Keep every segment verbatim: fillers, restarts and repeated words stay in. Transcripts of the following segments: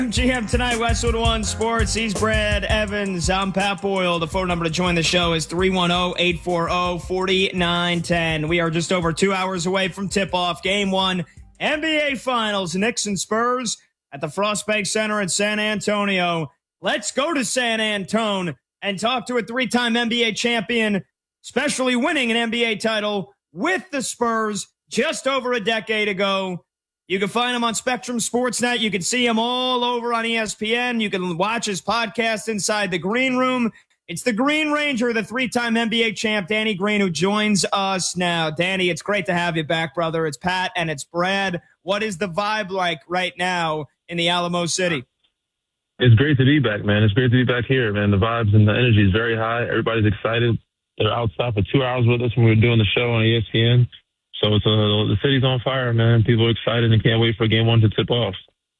G M tonight, Westwood One Sports. He's Brad Evans. I'm Pat Boyle. The phone number to join the show is three one zero, eight four zero, four nine one zero. We are just over two hours away from tip-off. Game one, N B A Finals, Knicks and Spurs at the Frostbank Center in San Antonio. Let's go to San Antone and talk to a three-time N B A champion, especially winning an N B A title with the Spurs just over a decade ago. You can find him on Spectrum Sportsnet. You can see him all over on E S P N. You can watch his podcast Inside the Green Room. It's the Green Ranger, the three-time N B A champ, Danny Green, who joins us now. Danny, it's great to have you back, brother. It's Pat and it's Brad. What is the vibe like right now in the Alamo City? It's great to be back, man. It's great to be back here, man. The vibes and the energy is very high. Everybody's excited. They're outside for two hours with us when we were doing the show on E S P N. So it's, uh, the city's on fire, man. People are excited and can't wait for game one to tip off.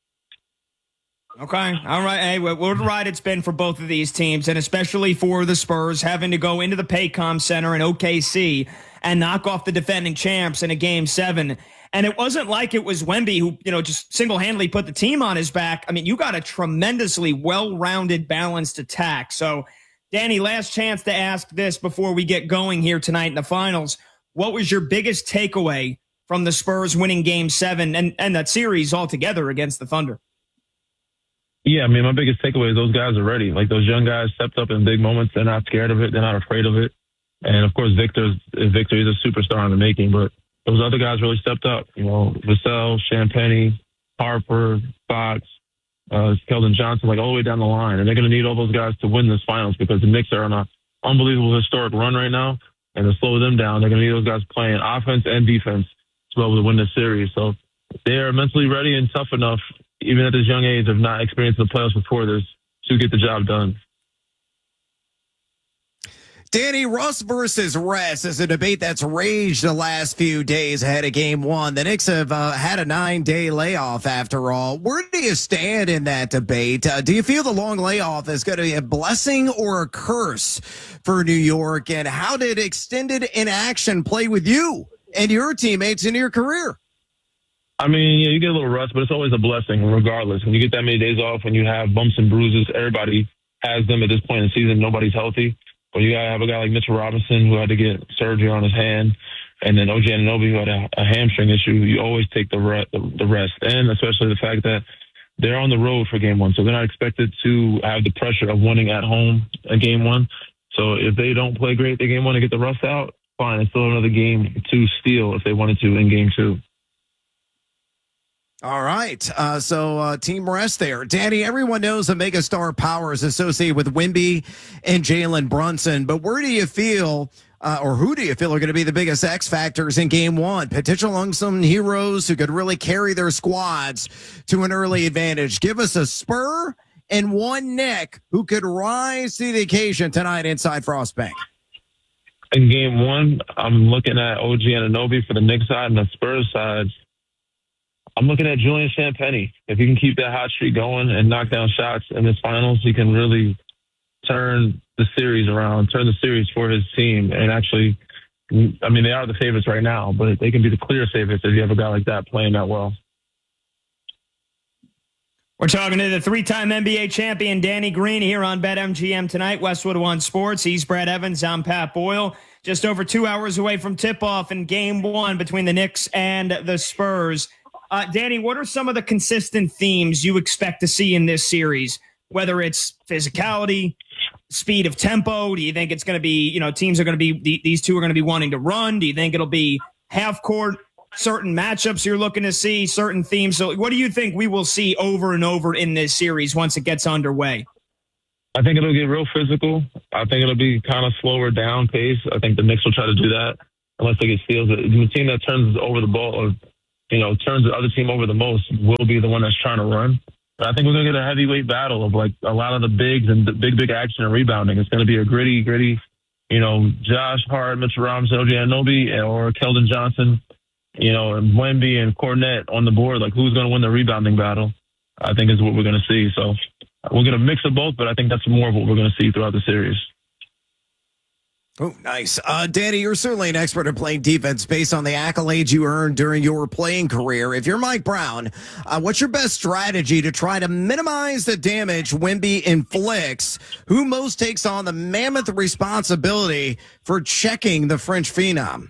Okay. All right. Hey, what a ride it's been for both of these teams, and especially for the Spurs having to go into the Paycom Center in O K C and knock off the defending champs in a game seven. And it wasn't like it was Wemby who, you know, just single-handedly put the team on his back. I mean, you got a tremendously well-rounded, balanced attack. So, Danny, last chance to ask this before we get going here tonight in the finals. What was your biggest takeaway from the Spurs winning game seven and, and that series altogether against the Thunder? Yeah, I mean, my biggest takeaway is those guys are ready. Like, those young guys stepped up in big moments. They're not scared of it. They're not afraid of it. And, of course, Victor's, Victor is a superstar in the making. But those other guys really stepped up. You know, Vassell, Champagnie, Harper, Fox, uh, Keldon Johnson, like all the way down the line. And they're going to need all those guys to win this finals because the Knicks are on an unbelievable historic run right now. And to slow them down, they're going to need those guys playing offense and defense to be able to win this series. So they're mentally ready and tough enough, even at this young age of not experiencing the playoffs before this, to get the job done. Danny, Russ versus rest is a debate that's raged the last few days ahead of game one. The Knicks have uh, had a nine-day layoff after all. Where do you stand in that debate? Uh, do you feel the long layoff is going to be a blessing or a curse for New York? And how did extended inaction play with you and your teammates in your career? I mean, yeah, you get a little rust, but it's always a blessing regardless. When you get that many days off, when you have bumps and bruises, everybody has them at this point in the season. Nobody's healthy. Well, you got to have a guy like Mitchell Robinson who had to get surgery on his hand, and then O G Anunoby who had a, a hamstring issue. You always take the, re- the the rest, and especially the fact that they're on the road for game one, so they're not expected to have the pressure of winning at home at game one. So if they don't play great at game one and get the rust out, fine. It's still another game to steal if they wanted to in game two. All right. Uh, so uh, team rest there. Danny, everyone knows the megastar power is associated with Wemby and Jalen Brunson. But where do you feel uh, or who do you feel are going to be the biggest X factors in game one? Potential unsung heroes who could really carry their squads to an early advantage. Give us a Spur and one Knick who could rise to the occasion tonight inside Frostbank. In game one, I'm looking at O G Anunoby for the Knicks side, and the Spurs side, I'm looking at Julian Champagnie. If he can keep that hot streak going and knock down shots in this finals, he can really turn the series around, turn the series for his team. And actually, I mean, they are the favorites right now, but they can be the clear favorites if you have a guy like that playing that well. We're talking to the three-time N B A champion, Danny Green, here on BetMGM tonight, Westwood One Sports. He's Brad Evans. I'm Pat Boyle. Just over two hours away from tip-off in game one between the Knicks and the Spurs. Uh, Danny, what are some of the consistent themes you expect to see in this series? Whether it's physicality, speed of tempo, do you think it's going to be, you know, teams are going to be, these two are going to be wanting to run? Do you think it'll be half court, certain matchups you're looking to see, certain themes? So what do you think we will see over and over in this series once it gets underway? I think it'll get real physical. I think it'll be kind of slower down pace. I think the Knicks will try to do that unless they get steals. The team that turns over the ball or you know, turns the other team over the most will be the one that's trying to run. But I think we're going to get a heavyweight battle of, like, a lot of the bigs and the big, big action and rebounding. It's going to be a gritty, gritty, you know, Josh Hart, Mitchell Robinson, O G Anunoby, or Keldon Johnson, you know, and Wemby and Cornette on the board. Like, who's going to win the rebounding battle, I think is what we're going to see. So we're going to mix of both, but I think that's more of what we're going to see throughout the series. Oh, nice. Uh, Danny, you're certainly an expert at playing defense based on the accolades you earned during your playing career. If you're Mike Brown, uh, what's your best strategy to try to minimize the damage Wemby inflicts? Who most takes on the mammoth responsibility for checking the French phenom?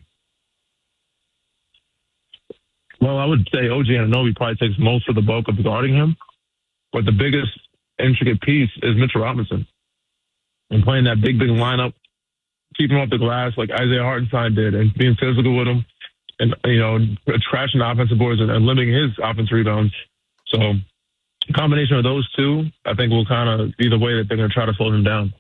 Well, I would say O G Anunoby probably takes most of the bulk of guarding him. But the biggest intricate piece is Mitchell Robinson. And playing that big, big lineup, keeping him off the glass like Isaiah Hartenstein did, and being physical with him, and, you know, trashing the offensive boards and, and limiting his offensive rebounds. So a combination of those two, I think, will kind of be the way that they're going to try to slow him down.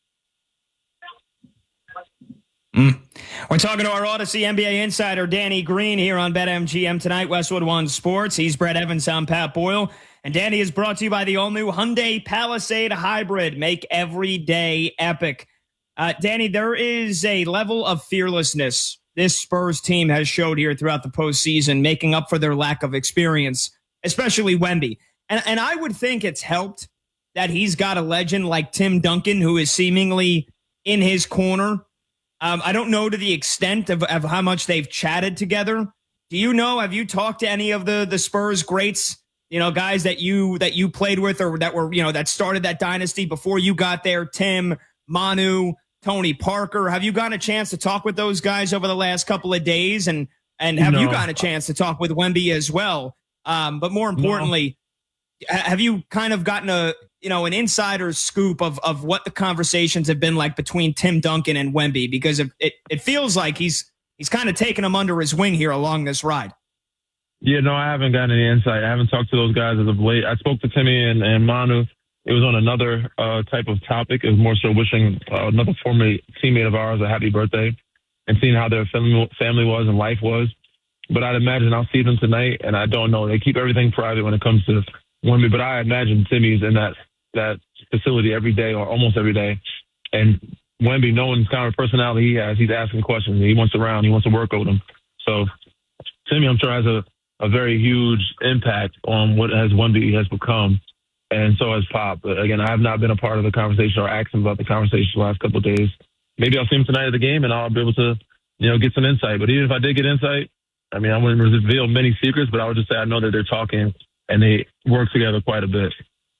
Mm. We're talking to our Odyssey N B A insider, Danny Green, here on BetMGM tonight, Westwood One Sports. He's Brett Evans, I'm Pat Boyle. And Danny is brought to you by the all-new Hyundai Palisade Hybrid. Make every day epic. Uh, Danny, there is a level of fearlessness this Spurs team has showed here throughout the postseason, making up for their lack of experience, especially Wemby. And, and I would think it's helped that he's got a legend like Tim Duncan, who is seemingly in his corner. Um, I don't know to the extent of, of how much they've chatted together. Do you know, have you talked to any of the, the Spurs greats, you know, guys that you that you played with or that were, you know, that started that dynasty before you got there? Tim, Manu, Tony Parker. Have you gotten a chance to talk with those guys over the last couple of days? And and have no. you gotten a chance to talk with Wemby as well? Um, but more importantly, no. have you kind of gotten a, you know, an insider scoop of of what the conversations have been like between Tim Duncan and Wemby? Because it it, it feels like he's he's kind of taken them under his wing here along this ride. Yeah, no, I haven't gotten any insight. I haven't talked to those guys as of late. I spoke to Timmy and, and Manu. It was on another uh, type of topic. It was more so wishing uh, another former teammate of ours a happy birthday and seeing how their family, family was and life was. But I'd imagine I'll see them tonight, and I don't know. They keep everything private when it comes to Wemby, but I imagine Timmy's in that, that facility every day or almost every day. And Wemby, knowing the kind of personality he has, he's asking questions. He wants around. He wants to work with them. So Timmy, I'm sure, has a, a very huge impact on what has Wemby has become. And so has Pop. But again, I have not been a part of the conversation or asked him about the conversation the last couple of days. Maybe I'll see him tonight at the game and I'll be able to, you know, get some insight. But even if I did get insight, I mean, I wouldn't reveal many secrets, but I would just say I know that they're talking and they work together quite a bit.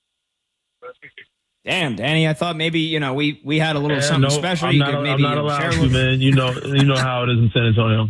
Damn, Danny, I thought maybe, you know, we, we had a little yeah, something no, special. I'm you not, could maybe I'm not allowed share to, with man. You know, you know how it is in San Antonio.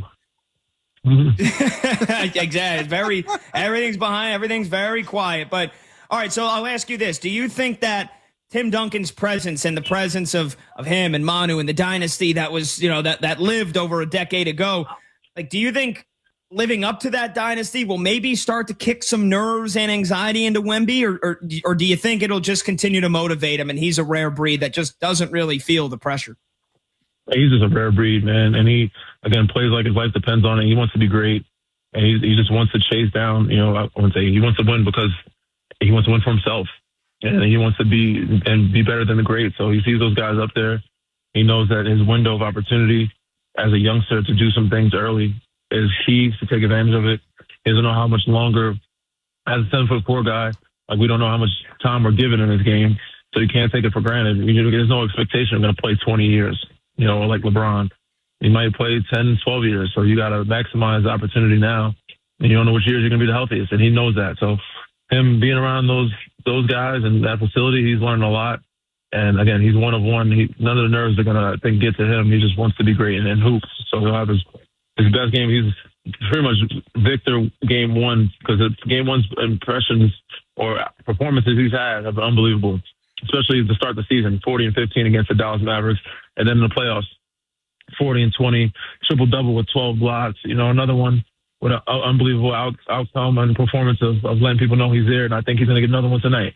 Exactly. Very, everything's behind, everything's very quiet. But all right, so I'll ask you this. Do you think that Tim Duncan's presence and the presence of, of him and Manu and the dynasty that was, you know, that, that lived over a decade ago, like, do you think living up to that dynasty will maybe start to kick some nerves and anxiety into Wemby, or, or, or do you think it'll just continue to motivate him and he's a rare breed that just doesn't really feel the pressure? He's just a rare breed, man. And he, again, plays like his life depends on it. He wants to be great. And he, he just wants to chase down, you know, I wouldn't say he wants to win because he wants to win for himself. And he wants to be and be better than the greats. So he sees those guys up there. He knows that his window of opportunity as a youngster to do some things early is key to take advantage of it. He doesn't know how much longer, as a seven foot four guy, like we don't know how much time we're given in this game. So you can't take it for granted. You know, there's no expectation of going to play twenty years, you know, like LeBron. He might play ten, twelve years. So you got to maximize the opportunity now. And you don't know which years you're going to be the healthiest. And he knows that. So him being around those those guys and that facility, he's learned a lot. And again, he's one of one. He, none of the nerves are going to, I think, get to him. He just wants to be great and, and hoops. So he'll have his, his best game. He's pretty much Victor game one, because game one's impressions or performances he's had have been unbelievable, especially to start the season, forty and fifteen against the Dallas Mavericks. And then in the playoffs, forty and twenty, triple-double with twelve blocks. You know, another one with an unbelievable out, outcome and performance of, of letting people know he's there. And I think he's going to get another one tonight.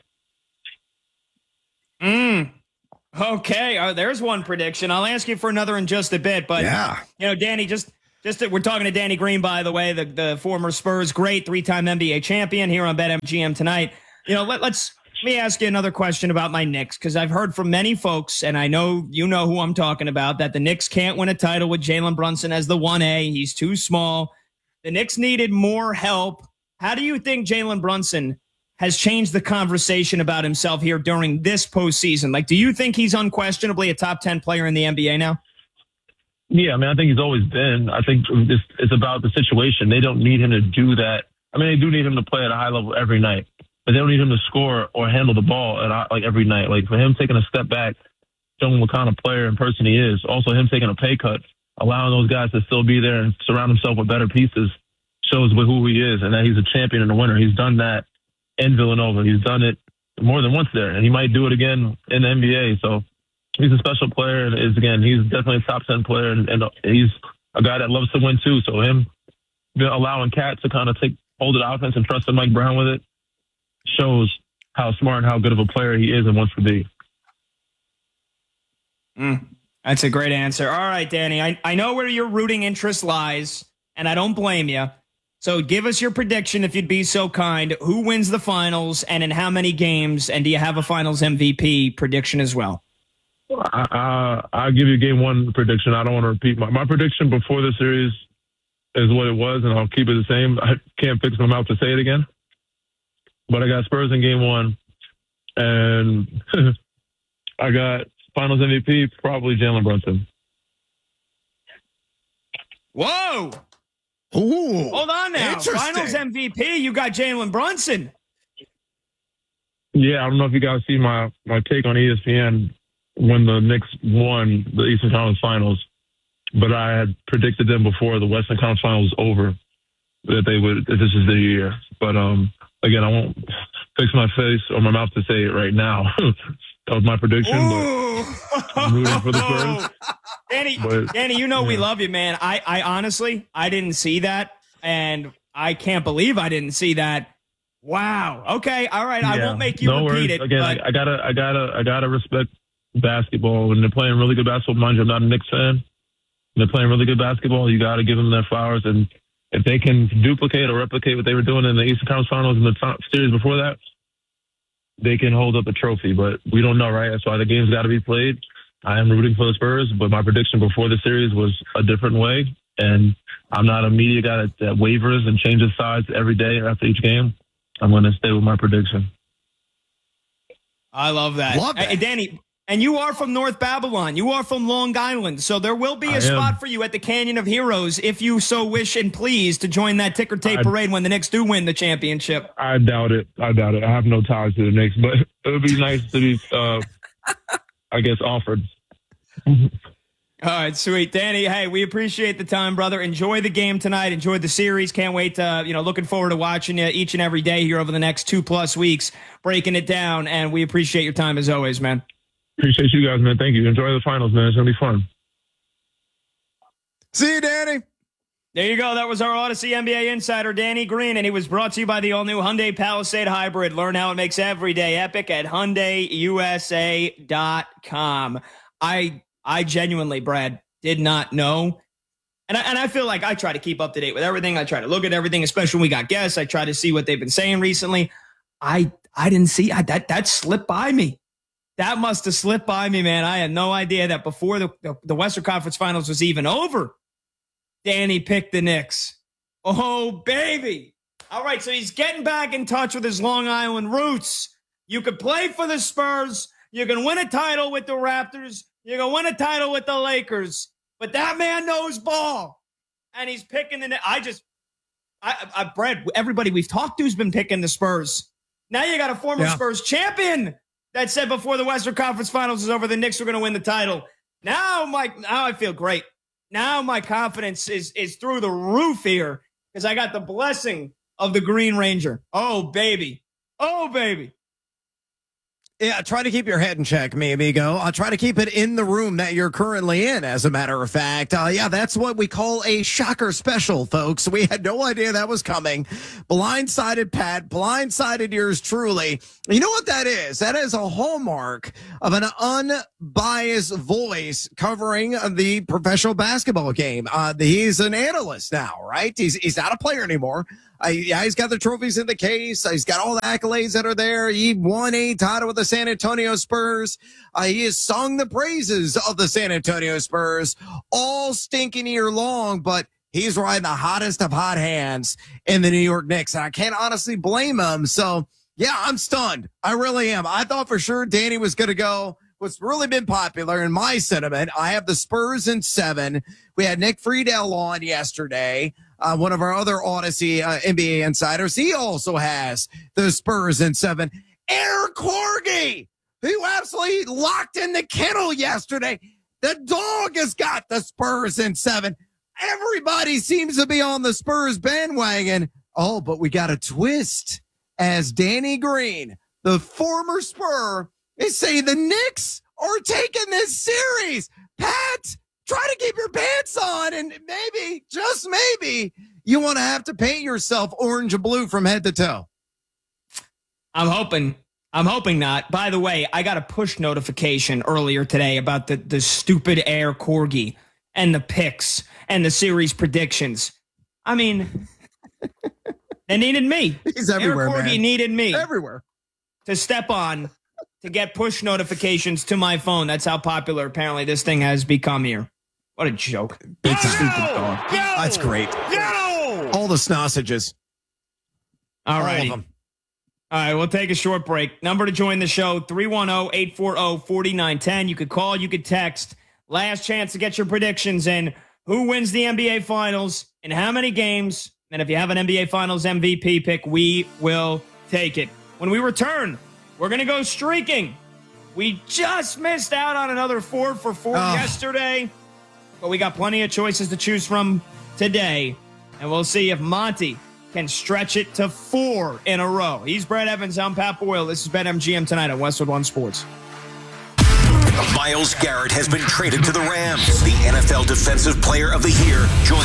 Mm. Okay. Uh, there's one prediction. I'll ask you for another in just a bit. But, yeah. you know, Danny, just just to, we're talking to Danny Green, by the way, the, the former Spurs great, three-time N B A champion here on BetMGM tonight. You know, let, let's let me ask you another question about my Knicks, because I've heard from many folks, and I know you know who I'm talking about, that the Knicks can't win a title with Jalen Brunson as the one A. He's too small. The Knicks needed more help. How do you think Jalen Brunson has changed the conversation about himself here during this postseason? Like, do you think he's unquestionably a top ten player in the N B A now? Yeah, I mean, I think he's always been. I think it's, it's about the situation. They don't need him to do that. I mean, they do need him to play at a high level every night, but they don't need him to score or handle the ball at a, like every night. Like for him taking a step back, showing what kind of player and person he is. Also, him taking a pay cut, allowing those guys to still be there and surround himself with better pieces, shows who he is and that he's a champion and a winner. He's done that in Villanova. He's done it more than once there, and he might do it again in the N B A. So he's a special player, and is again, he's definitely a top ten player, and, and he's a guy that loves to win too. So him allowing Cat to kind of take hold of the offense and trusting Mike Brown with it shows how smart and how good of a player he is and wants to be. Mm, that's a great answer. All right, Danny, I, I know where your rooting interest lies, and I don't blame you. So give us your prediction, if you'd be so kind. Who wins the finals and in how many games? And do you have a finals M V P prediction as well? I, I, I'll give you game one prediction. I don't want to repeat my, my prediction before the series is what it was, and I'll keep it the same. I can't fix my mouth to say it again. But I got Spurs in game one, and I got finals M V P, probably Jalen Brunson. Whoa! Ooh, hold on now. Finals M V P, you got Jalen Brunson. Yeah, I don't know if you guys see my, my take on E S P N when the Knicks won the Eastern Conference Finals, but I had predicted them before the Western Conference Finals was over that they would, that this is their year. But um, again, I won't fix my face or my mouth to say it right now. That was my prediction, Ooh. but I'm rooting for the Spurs. Danny, But, Danny, you know yeah. we love you, man. I, I honestly, I didn't see that, and I can't believe I didn't see that. Wow. Okay. All right. I Yeah, won't make you no repeat worries. it. Again, but I, I gotta, I gotta, I gotta respect basketball when they're playing really good basketball. Mind you, I'm not a Knicks fan. When they're playing really good basketball, you got to give them their flowers. And if they can duplicate or replicate what they were doing in the Eastern Conference Finals and the top series before that, they can hold up a trophy. But we don't know, right? That's why the game's got to be played. I am rooting for the Spurs, but my prediction before the series was a different way. And I'm not a media guy that, that wavers and changes sides every day or after each game. I'm going to stay with my prediction. I love that. Love that. Hey, Danny, and you are from North Babylon. You are from Long Island. So there will be a I spot am. for you at the Canyon of Heroes if you so wish and please to join that ticker tape I- parade when the Knicks do win the championship. I doubt it. I doubt it. I have no ties to the Knicks, but it would be nice to be, uh, I guess, offered. All right, sweet. Danny, hey, we appreciate the time, brother. Enjoy the game tonight. Enjoy the series. Can't wait to, you know, looking forward to watching you each and every day here over the next two plus weeks, breaking it down. And we appreciate your time as always, man. Appreciate you guys, man. Thank you. Enjoy the finals, man. It's going to be fun. See you, Danny. There you go. That was our Odyssey N B A insider, Danny Green, and he was brought to you by the all-new Hyundai Palisade Hybrid. Learn how it makes every day epic at Hyundai U S A dot com. I I genuinely, Brad, did not know. And I, and I feel like I try to keep up to date with everything. I try to look at everything, especially when we got guests. I try to see what they've been saying recently. I I didn't see I, that. That slipped by me. That must have slipped by me, man. I had no idea that before the, the, the Western Conference Finals was even over, Danny picked the Knicks. Oh, baby. All right, so he's getting back in touch with his Long Island roots. You could play for the Spurs. You can win a title with the Raptors. You can win a title with the Lakers. But that man knows ball. And he's picking the I just, I, I, Brad, everybody we've talked to has been picking the Spurs. Now you got a former Yeah. Spurs champion that said before the Western Conference Finals is over, the Knicks are going to win the title. Now, my, now I feel great. Now my confidence is is through the roof here because I got the blessing of the Green Ranger. Oh, baby. Oh, baby. Yeah, try to keep your head in check, mi amigo. I'll try to keep it in the room that you're currently in, as a matter of fact. Uh, yeah, that's what we call a shocker special, folks. We had no idea that was coming. Blindsided Pat, blindsided yours truly. You know what that is? That is a hallmark of an unbiased voice covering the professional basketball game. Uh, he's an analyst now, right? He's, he's not a player anymore. Uh, yeah, he's got the trophies in the case. He's got all the accolades that are there. He won a title with the San Antonio Spurs. Uh, he has sung the praises of the San Antonio Spurs all stinking year long, but he's riding the hottest of hot hands in the New York Knicks. And I can't honestly blame him. So, yeah, I'm stunned. I really am. I thought for sure Danny was going to go what's really been popular in my sentiment, I have the Spurs in seven. We had Nick Friedel on yesterday, uh, one of our other Odyssey uh, N B A insiders. He also has the Spurs in seven. Eric Corgi, who absolutely locked in the kennel yesterday. The dog has got the Spurs in seven. Everybody seems to be on the Spurs bandwagon. Oh, but we got a twist as Danny Green, the former Spur, is saying the Knicks are taking this series. Pat, try to keep your pants on, and maybe, just maybe, you want to have to paint yourself orange and blue from head to toe. I'm hoping. I'm hoping not. By the way, I got a push notification earlier today about the, the stupid Air Corgi and the picks and the series predictions. I mean, they needed me. He's everywhere, Air Corgi man. needed me. Everywhere. To step on to get push notifications to my phone. That's how popular apparently this thing has become here. What a joke. It's a stupid dog. Yo! That's great. Yo! All the sausages. All All right. of them. All right, we'll take a short break. Number to join the show, three one zero, eight four zero, four nine one zero. You could call, you could text. Last chance to get your predictions in. Who wins the N B A Finals and how many games? And if you have an N B A Finals M V P pick, we will take it. When we return, we're going to go streaking. We just missed out on another four for four Oh. yesterday, but we got plenty of choices to choose from today. And we'll see if Monty can stretch it to four in a row. He's Brad Evans. I'm Pat Boyle. This is BetMGM tonight on Westwood One Sports. Myles Garrett has been traded to the Rams. The N F L Defensive Player of the Year joins